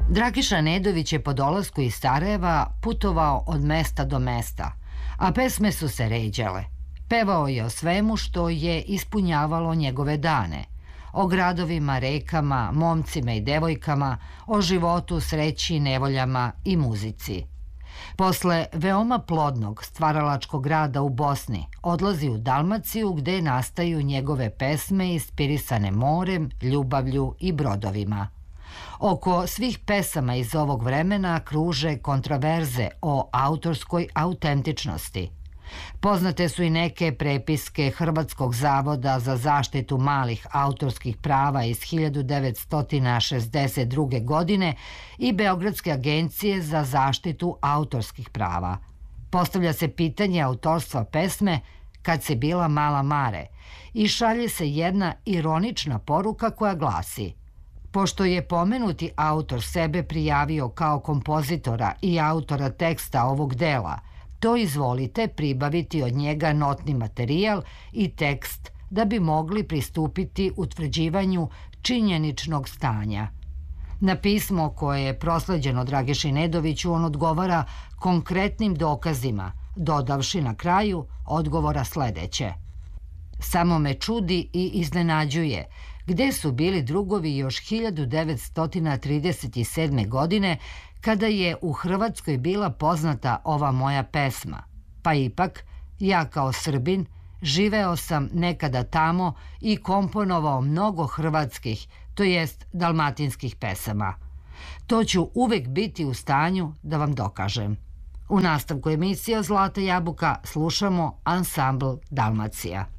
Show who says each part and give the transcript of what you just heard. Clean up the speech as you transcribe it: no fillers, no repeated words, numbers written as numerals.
Speaker 1: Dragiša Nedović je po dolasku iz Sarajeva putovao od mesta do mesta, a pesme su se ređale. Pevao je o svemu što je ispunjavalo njegove dane, o gradovima, rekama, momcima i devojkama, o životu, sreći, nevoljama i muzici. Posle veoma plodnog stvaralačkog rada u Bosni, odlazi u Dalmaciju gde nastaju njegove pesme inspirisane morem, ljubavlju i brodovima. Oko svih pesama iz ovog vremena kruže kontraverze o autorskoj autentičnosti. Poznate su i neke prepiske Hrvatskog zavoda za zaštitu malih autorskih prava iz 1962. godine i Beogradske agencije za zaštitu autorskih prava. Postavlja se pitanje autorstva pesme Kad se bila mala Mare i šalje se jedna ironična poruka koja glasi: pošto je pomenuti autor sebe prijavio kao kompozitora i autora teksta ovog dela, to izvolite pribaviti od njega notni materijal i tekst da bi mogli pristupiti utvrđivanju činjeničnog stanja. Na pismo koje je prosleđeno Dragiši Nedoviću on odgovara konkretnim dokazima, dodavši na kraju odgovora sledeće: samo me čudi i iznenađuje gde su bili drugovi još 1937. godine kada je u Hrvatskoj bila poznata ova moja pesma. Pa ipak, ja kao Srbin živeo sam nekada tamo i komponovao mnogo hrvatskih, to jest dalmatinskih pesama. To ću uvek biti u stanju da vam dokažem. U nastavku emisije Zlata jabuka slušamo ansambl Dalmacija.